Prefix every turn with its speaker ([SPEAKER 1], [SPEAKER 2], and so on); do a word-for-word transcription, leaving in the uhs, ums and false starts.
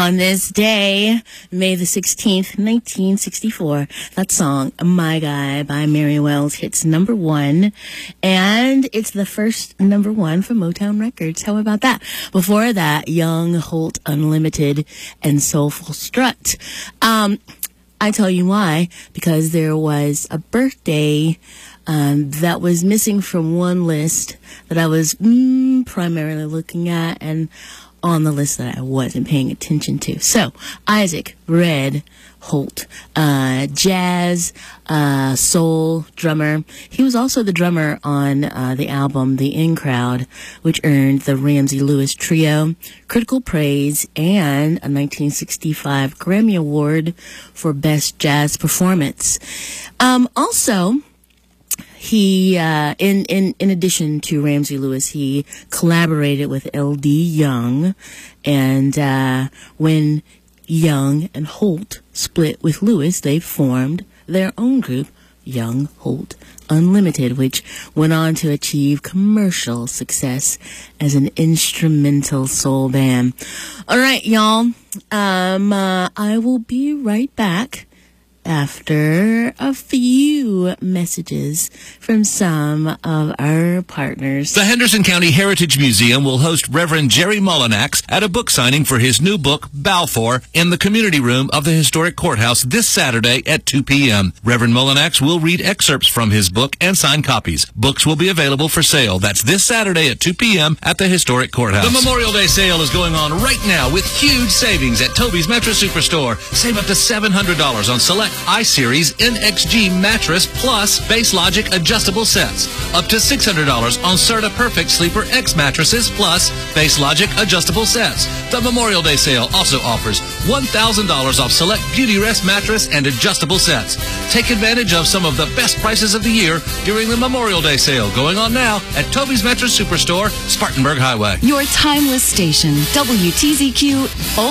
[SPEAKER 1] On this day, May the sixteenth, nineteen sixty-four, that song, My Guy by Mary Wells, hits number one, and it's the first number one for Motown Records. How about that? Before that, Young, Holt, Unlimited, and Soulful Strut. Um, I tell you why, because there was a birthday um, that was missing from one list that I was mm, primarily looking at, and on the list that I wasn't paying attention to. So, Isaac Red Holt, uh, jazz, uh, soul drummer. He was also the drummer on uh, the album The In Crowd, which earned the Ramsey Lewis Trio critical praise and a nineteen sixty-five Grammy Award for Best Jazz Performance. Um, also, He, uh, in, in, in addition to Ramsey Lewis, he collaborated with L D Young, and, uh, when Young and Holt split with Lewis, they formed their own group, Young Holt Unlimited, which went on to achieve commercial success as an instrumental soul band. All right, y'all, um, uh, I will be right back after a few messages from some of our partners.
[SPEAKER 2] The Henderson County Heritage Museum will host Reverend Jerry Mullinax at a book signing for his new book, Balfour, in the community room of the historic courthouse this Saturday at two p.m. Reverend Mullinax will read excerpts from his book and sign copies. Books will be available for sale. That's this Saturday at two p.m. at the historic courthouse. The Memorial Day sale is going on right now with huge savings at Toby's Mattress Superstore. Save up to seven hundred dollars on select iSeries N X G mattress plus Base Logic adjustable sets. Up to six hundred dollars on Serta Perfect Sleeper X mattresses plus Base Logic adjustable sets. The Memorial Day sale also offers one thousand dollars off select Beauty Rest mattress and adjustable sets. Take advantage of some of the best prices of the year during the Memorial Day sale going on now at Toby's Mattress Superstore, Spartanburg Highway.
[SPEAKER 3] Your timeless station, W T Z Q